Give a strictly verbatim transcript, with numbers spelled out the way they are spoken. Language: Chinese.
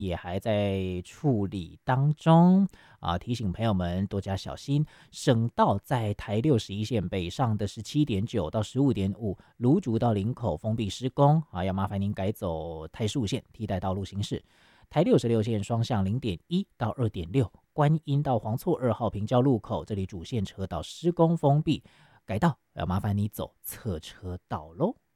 也还在处理当中啊，提醒朋友们多加小心。省道在台六十一线北上的十七点九到十五点五，芦竹到林口封闭施工啊，要麻烦您改走台十五线替代道路行驶。台六十六线双向零点一到二点六，观音到黄厝二号平交路口，这里主线车道施工封闭，改道要麻烦你走侧车道喽。